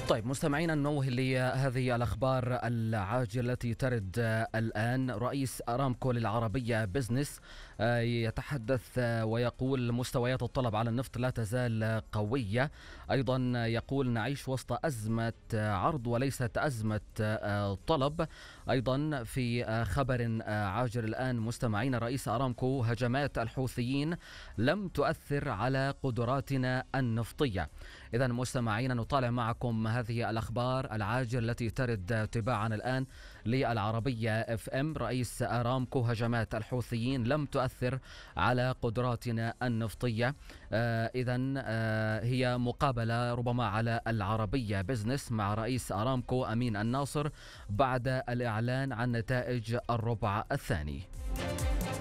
طيب مستمعينا، ننوه لهذه الأخبار العاجلة التي ترد الآن. رئيس أرامكو للعربية بزنس يتحدث ويقول مستويات الطلب على النفط لا تزال قوية. أيضا يقول نعيش وسط أزمة عرض وليست أزمة طلب. أيضا في خبر عاجل الآن مستمعين، رئيس أرامكو: هجمات الحوثيين لم تؤثر على قدراتنا النفطية. إذا مستمعين، نطالع معكم هذه الأخبار العاجلة التي ترد تباعا الآن للعربية اف ام. رئيس أرامكو: هجمات الحوثيين لم تؤثر على قدراتنا النفطية. إذا هي مقابلة ربما على العربية بزنس مع رئيس أرامكو أمين الناصر بعد الإعلان عن نتائج الربع الثاني.